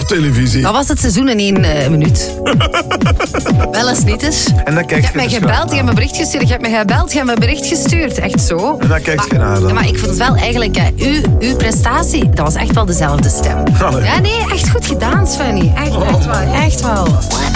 televisie. Dat was het seizoen in 1 minuut. Wel eens niet eens. En dan kijk je hebt mij gebeld, je hebt me bericht gestuurd. Je hebt me gebeld, je hebt me bericht gestuurd. Echt zo. En dan kijkt je naar dan. Maar ik vond het wel eigenlijk... uw prestatie, dat was echt wel dezelfde stem. Allee. Ja, nee, echt goed gedaan, Svenny. Echt wel.